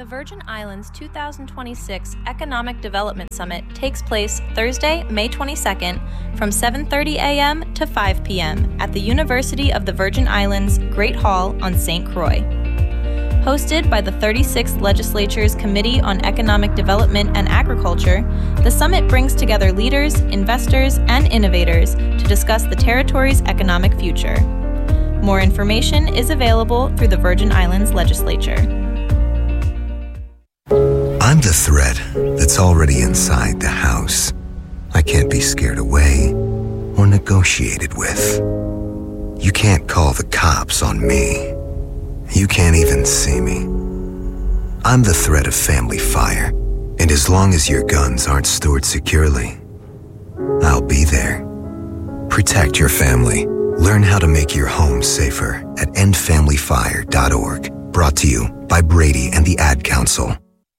The Virgin Islands 2026 Economic Development Summit takes place Thursday, May 22nd from 7:30 a.m. to 5 p.m. at the University of the Virgin Islands Great Hall on St. Croix. Hosted by the 36th Legislature's Committee on Economic Development and Agriculture, the summit brings together leaders, investors, and innovators to discuss the territory's economic future. More information is available through the Virgin Islands Legislature. I'm the threat that's already inside the house. I can't be scared away or negotiated with. You can't call the cops on me. You can't even see me. I'm the threat of family fire, and as long as your guns aren't stored securely, I'll be there. Protect your family. Learn how to make your home safer at endfamilyfire.org. Brought to you by Brady and the Ad Council.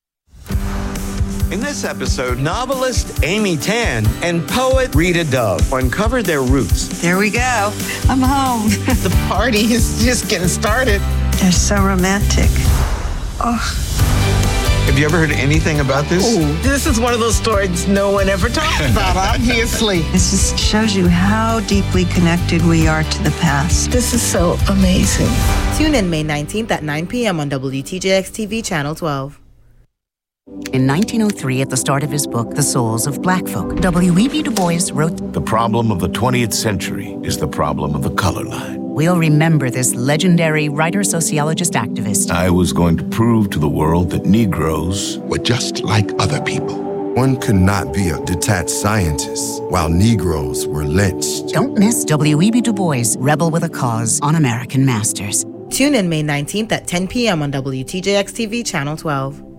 In this episode, novelist Amy Tan and poet Rita Dove uncover their roots. There we go. I'm home. The party is just getting started. They're so romantic. Oh. Have you ever heard anything about this? Ooh, this is one of those stories no one ever talks about, obviously. This just shows you how deeply connected we are to the past. This is so amazing. Tune in May 19th at 9 p.m. on WTJX-TV Channel 12. In 1903, at the start of his book, The Souls of Black Folk, W.E.B. Du Bois wrote, "The problem of the 20th century is the problem of the color line." We'll remember this legendary writer, sociologist, activist. I was going to prove to the world that Negroes were just like other people. One could not be a detached scientist while Negroes were lynched. Don't miss W.E.B. Du Bois, Rebel with a Cause, on American Masters. Tune in May 19th at 10 p.m. on WTJX-TV Channel 12.